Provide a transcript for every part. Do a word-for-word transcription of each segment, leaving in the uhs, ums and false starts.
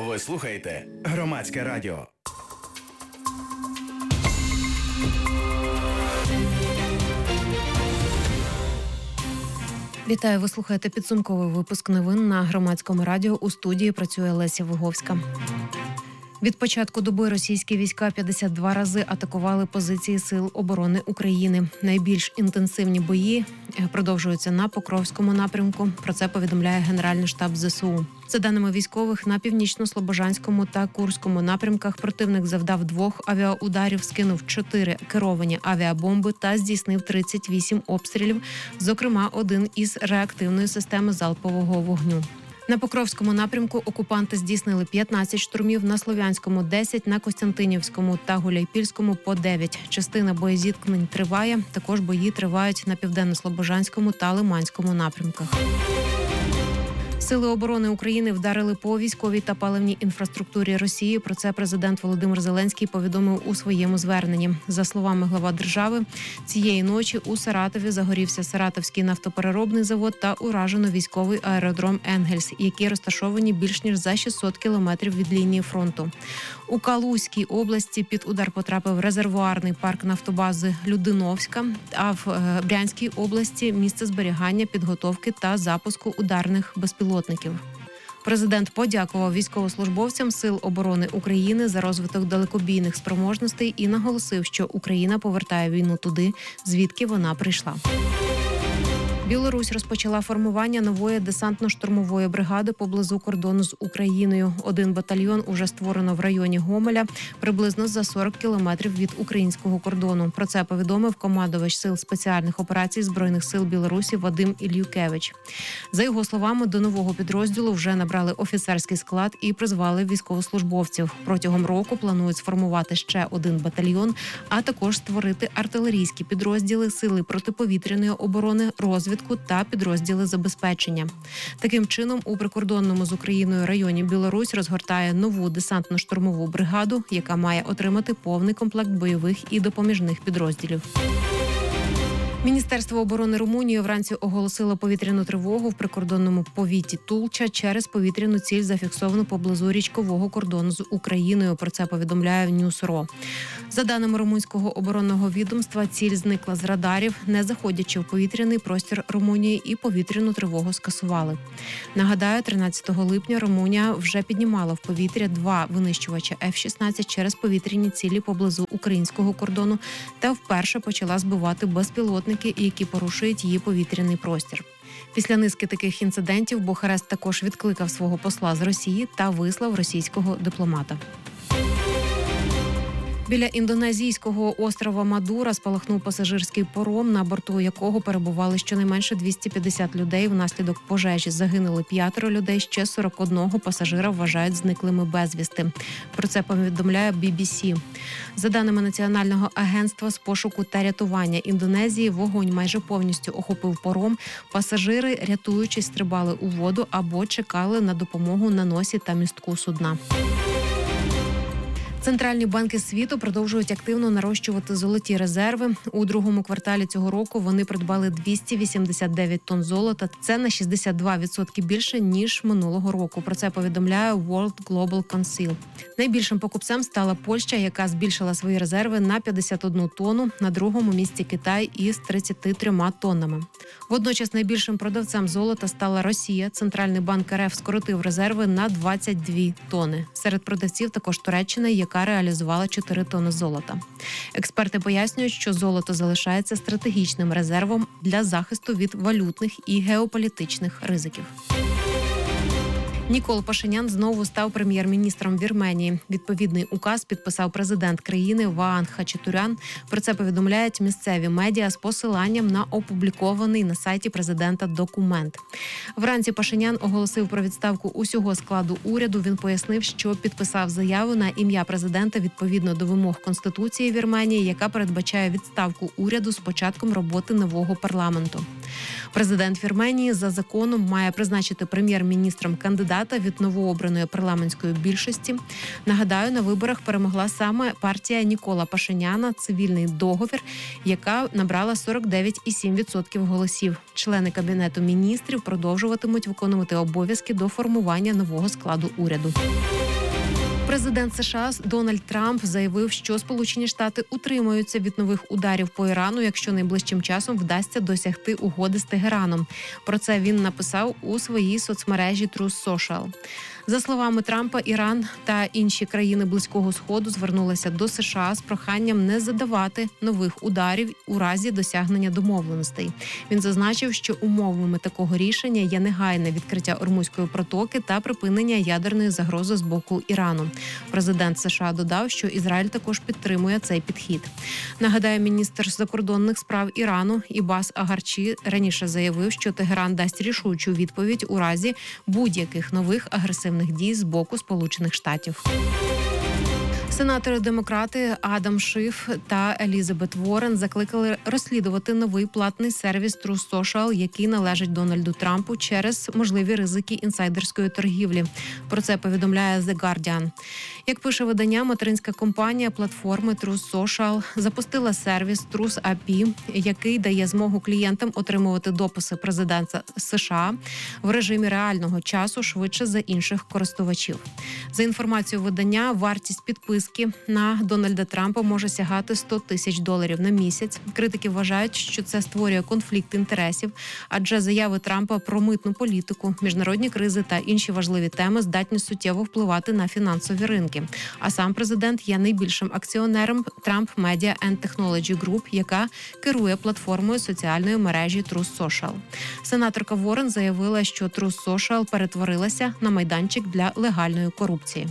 Ви слухаєте Громадське радіо. Вітаю, ви слухаєте підсумковий випуск новин на Громадському радіо. У студії працює Леся Виговська. Від початку доби російські війська п'ятдесят два рази атакували позиції Сил оборони України. Найбільш інтенсивні бої продовжуються на Покровському напрямку. Про це повідомляє Генеральний штаб ЗСУ. За даними військових, на Північно-Слобожанському та Курському напрямках противник завдав двох авіаударів, скинув чотири керовані авіабомби та здійснив тридцять вісім обстрілів, зокрема один із реактивної системи залпового вогню. На Покровському напрямку окупанти здійснили п'ятнадцять штурмів, на Слов'янському – десять, на Костянтинівському та Гуляйпільському – по дев'ять. Частина боєзіткнень триває, також бої тривають на Південно-Слобожанському та Лиманському напрямках. Сили оборони України вдарили по військовій та паливній інфраструктурі Росії. Про це президент Володимир Зеленський повідомив у своєму зверненні. За словами глава держави, цієї ночі у Саратові загорівся Саратовський нафтопереробний завод та уражено військовий аеродром «Енгельс», які розташовані більш ніж за шістсот кілометрів від лінії фронту. У Калузькій області під удар потрапив резервуарний парк нафтобази Людиновська, а в Брянській області – місце зберігання, підготовки та запуску ударних безпілотників. Президент подякував військовослужбовцям Сил оборони України за розвиток далекобійних спроможностей і наголосив, що Україна повертає війну туди, звідки вона прийшла. Білорусь розпочала формування нової десантно-штурмової бригади поблизу кордону з Україною. Один батальйон уже створено в районі Гомеля, приблизно за сорок кілометрів від українського кордону. Про це повідомив командувач Сил спеціальних операцій Збройних сил Білорусі Вадим Ільюкевич. За його словами, до нового підрозділу вже набрали офіцерський склад і призвали військовослужбовців. Протягом року планують сформувати ще один батальйон, а також створити артилерійські підрозділи, сили протиповітряної оборони, розвідки та підрозділи забезпечення. Таким чином, у прикордонному з Україною районі Білорусь розгортає нову десантно-штурмову бригаду, яка має отримати повний комплект бойових і допоміжних підрозділів. Міністерство оборони Румунії вранці оголосило повітряну тривогу в прикордонному повіті Тулча через повітряну ціль, зафіксовану поблизу річкового кордону з Україною. Про це повідомляє Ньюс.ро. За даними румунського оборонного відомства, ціль зникла з радарів, не заходячи в повітряний простір Румунії, і повітряну тривогу скасували. Нагадаю, тринадцятого липня Румунія вже піднімала в повітря два винищувача еф шістнадцять через повітряні цілі поблизу українського кордону та вперше почала збивати безпілотники, які порушують її повітряний простір. Після низки таких інцидентів Бухарест також відкликав свого посла з Росії та вислав російського дипломата. Біля індонезійського острова Мадура спалахнув пасажирський паром, на борту якого перебували щонайменше двісті п'ятдесят людей. Внаслідок пожежі загинули п'ятеро людей, ще сорок одного пасажира вважають зниклими безвісти. Про це повідомляє бі бі сі. За даними Національного агентства з пошуку та рятування Індонезії, вогонь майже повністю охопив паром. Пасажири, рятуючись, стрибали у воду або чекали на допомогу на носі та містку судна. Центральні банки світу продовжують активно нарощувати золоті резерви. У другому кварталі цього року вони придбали двісті вісімдесят дев'ять тонн золота. Це на шістдесят два відсотки більше, ніж минулого року. Про це повідомляє World Global Council. Найбільшим покупцем стала Польща, яка збільшила свої резерви на п'ятдесят одну тонну. На другому місці Китай із тридцяти трьома тоннами. Водночас найбільшим продавцем золота стала Росія. Центральний банк РФ скоротив резерви на двадцять дві тонни. Серед продавців також Туреччина, яка реалізувала чотири тонни золота. Експерти пояснюють, що золото залишається стратегічним резервом для захисту від валютних і геополітичних ризиків. Нікол Пашинян знову став прем'єр-міністром Вірменії. Відповідний указ підписав президент країни Ваан Хачатурян. Про це повідомляють місцеві медіа з посиланням на опублікований на сайті президента документ. Вранці Пашинян оголосив про відставку усього складу уряду. Він пояснив, що підписав заяву на ім'я президента відповідно до вимог Конституції Вірменії, яка передбачає відставку уряду з початком роботи нового парламенту. Президент Вірменії за законом має призначити прем'єр-міністром кандидата від новообраної парламентської більшості. Нагадаю, на виборах перемогла саме партія Нікола Пашиняна «Цивільний договір», яка набрала сорок дев'ять цілих сім десятих відсотка голосів. Члени Кабінету міністрів продовжуватимуть виконувати обов'язки до формування нового складу уряду. Президент США Дональд Трамп заявив, що Сполучені Штати утримуються від нових ударів по Ірану, якщо найближчим часом вдасться досягти угоди з Тегераном. Про це він написав у своїй соцмережі Truth Social. За словами Трампа, Іран та інші країни Близького Сходу звернулися до США з проханням не задавати нових ударів у разі досягнення домовленостей. Він зазначив, що умовами такого рішення є негайне відкриття Ормузької протоки та припинення ядерної загрози з боку Ірану. Президент США додав, що Ізраїль також підтримує цей підхід. Нагадаю, міністр закордонних справ Ірану Ібас Агарчі раніше заявив, що Тегеран дасть рішучу відповідь у разі будь-яких нових агресивних дій з боку Сполучених Штатів. Сенатори-демократи Адам Шиф та Елізабет Уоррен закликали розслідувати новий платний сервіс Truth Social, який належить Дональду Трампу, через можливі ризики інсайдерської торгівлі. Про це повідомляє The Guardian. Як пише видання, материнська компанія платформи Truth Social запустила сервіс Truth ей пі, який дає змогу клієнтам отримувати дописи президента США в режимі реального часу швидше за інших користувачів. За інформацією видання, вартість підписки на Дональда Трампа може сягати сто тисяч доларів на місяць. Критики вважають, що це створює конфлікт інтересів, адже заяви Трампа про митну політику, міжнародні кризи та інші важливі теми здатні суттєво впливати на фінансові ринки. А сам президент є найбільшим акціонером Trump Media and Technology Group, яка керує платформою соціальної мережі Truth Social. Сенаторка Уоррен заявила, що Truth Social перетворилася на майданчик для легальної корупції.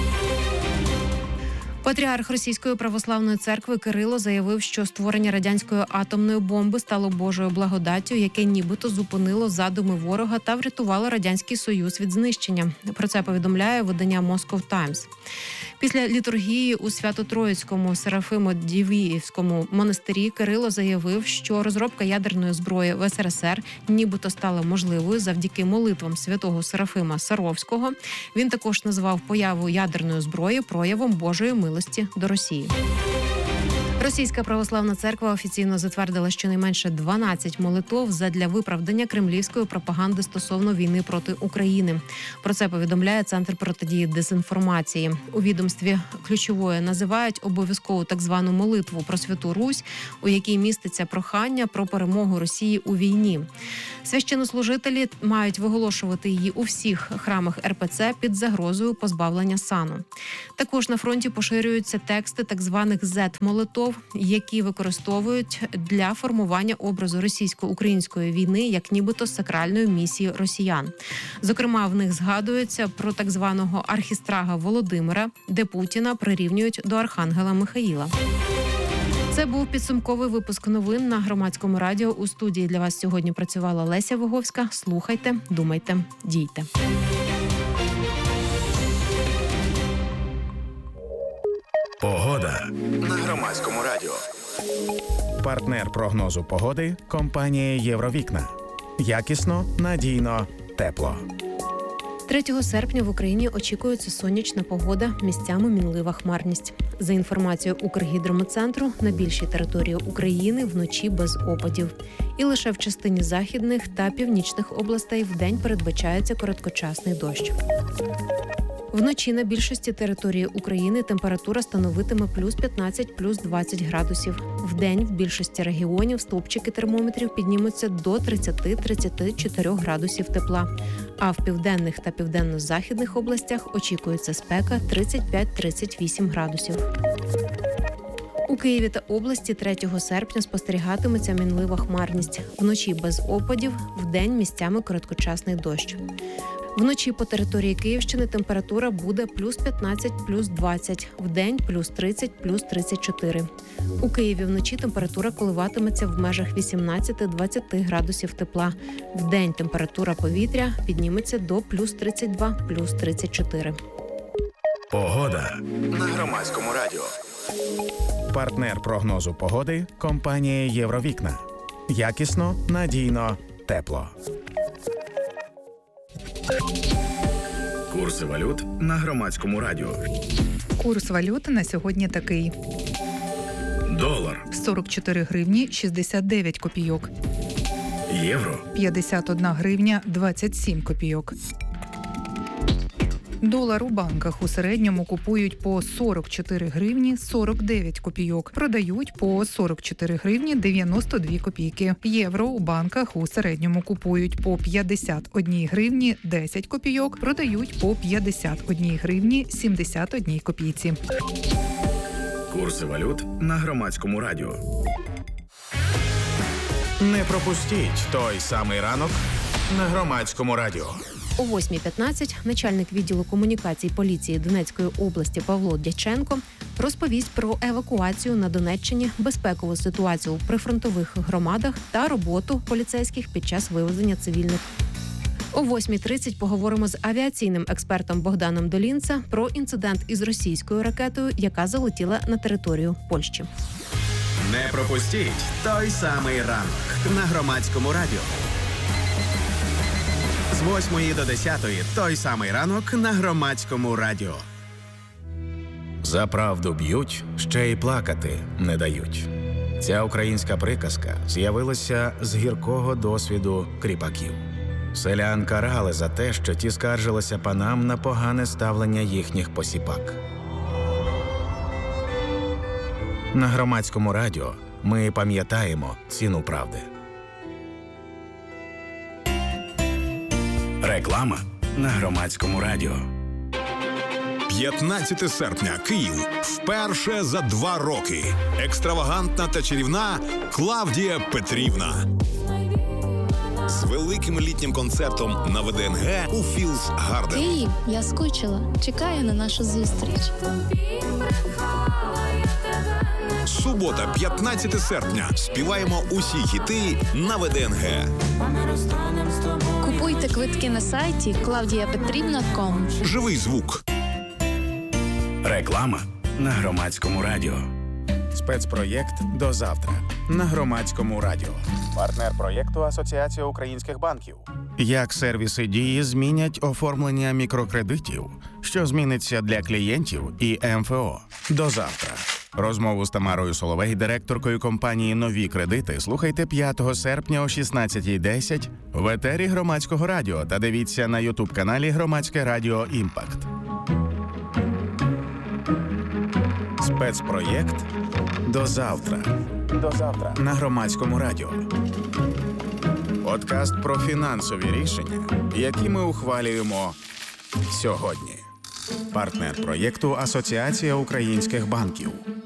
Патріарх Російської православної церкви Кирило заявив, що створення радянської атомної бомби стало Божою благодаттю, яке нібито зупинило задуми ворога та врятувало Радянський Союз від знищення. Про це повідомляє видання Moscow Times. Після літургії у Свято-Троїцькому Серафимо-Дівіївському монастирі Кирило заявив, що розробка ядерної зброї в ес ер ес ер нібито стала можливою завдяки молитвам святого Серафима Саровського. Він також назвав появу ядерної зброї проявом Божої милості до Росії. Російська православна церква офіційно затвердила щонайменше дванадцять молитов задля виправдання кремлівської пропаганди стосовно війни проти України. Про це повідомляє Центр протидії дезінформації. У відомстві ключовою називають обов'язкову так звану молитву про Святу Русь, у якій міститься прохання про перемогу Росії у війні. Священнослужителі мають виголошувати її у всіх храмах ер пе це під загрозою позбавлення сану. Також на фронті поширюються тексти так званих зет-молитов, які використовують для формування образу російсько-української війни як нібито сакральної місії росіян. Зокрема, в них згадується про так званого архістрага Володимира, де Путіна прирівнюють до архангела Михаїла. Це був підсумковий випуск новин на Громадському радіо. У студії для вас сьогодні працювала Леся Виговська. Слухайте, думайте, дійте. Погода на Громадському радіо. Партнер прогнозу погоди – компанія Євровікна. Якісно, надійно, тепло. третього серпня в Україні очікується сонячна погода, місцями мінлива хмарність. За інформацією Укргідрометцентру, на більшій території України вночі без опадів. І лише в частині західних та північних областей вдень передбачається короткочасний дощ. Вночі на більшості території України температура становитиме плюс п'ятнадцять, плюс двадцять градусів. Вдень в більшості регіонів стовпчики термометрів піднімуться до тридцять-тридцять чотири градусів тепла. А в південних та південно-західних областях очікується спека тридцять п'ять - тридцять вісім градусів. У Києві та області третього серпня спостерігатиметься мінлива хмарність. Вночі без опадів, вдень місцями короткочасний дощ. Вночі по території Київщини температура буде плюс п'ятнадцять, плюс двадцять, вдень плюс тридцять, плюс тридцять чотири. У Києві вночі температура коливатиметься в межах вісімнадцять - двадцять градусів тепла. Вдень температура повітря підніметься до плюс тридцять два, плюс тридцять чотири. Погода на Громадському радіо. Партнер прогнозу погоди – компанія Євровікна. Якісно, надійно, тепло. Курси валют на Громадському радіо. Курс валют на сьогодні такий. Долар сорок чотири гривні шістдесят дев'ять копійок. Євро п'ятдесят одна гривня двадцять сім копійок. Долар у банках у середньому купують по сорок чотири гривні сорок дев'ять копійок, продають по сорок чотири гривні дев'яносто дві копійки. Євро у банках у середньому купують по п'ятдесят одна гривні десять копійок, продають по п'ятдесят одна гривні сімдесят одна копійці. Курси валют на Громадському радіо. Не пропустіть той самий ранок на Громадському радіо. О восьмій п'ятнадцять начальник відділу комунікацій поліції Донецької області Павло Дяченко розповість про евакуацію на Донеччині, безпекову ситуацію у прифронтових громадах та роботу поліцейських під час вивезення цивільних. О восьмій тридцять поговоримо з авіаційним експертом Богданом Долінца про інцидент із російською ракетою, яка залетіла на територію Польщі. Не пропустіть той самий ранок на Громадському радіо. З восьмої до десятої той самий ранок на Громадському радіо. За правду б'ють, ще й плакати не дають. Ця українська приказка з'явилася з гіркого досвіду кріпаків. Селян карали за те, що ті скаржилися панам на погане ставлення їхніх посіпак. На Громадському радіо ми пам'ятаємо ціну правди. Реклама на Громадському радіо. п'ятнадцяте серпня. Київ. Вперше за два роки. Екстравагантна та чарівна Клавдія Петрівна. З великим літнім концертом на ВДНГ у Філс Гарден. Київ, я скучила. Чекаю на нашу зустріч. Субота, п'ятнадцяте серпня. Співаємо усі хіти на ВДНГ. Купуйте квитки на сайті клавдія петрівна крапка ком. Живий звук. Реклама на Громадському радіо. Спецпроєкт «До завтра» на Громадському радіо. Партнер проєкту Асоціація українських банків. Як сервіси дії змінять оформлення мікрокредитів, що зміниться для клієнтів і ем еф о. До завтра. Розмову з Тамарою Соловей, директоркою компанії «Нові кредити», слухайте п'ятого серпня о шістнадцятій десять в етері Громадського радіо та дивіться на ютуб-каналі Громадське радіо «Імпакт». Спецпроєкт «До завтра». До завтра на Громадському радіо. Подкаст про фінансові рішення, які ми ухвалюємо сьогодні. Партнер проєкту Асоціація українських банків.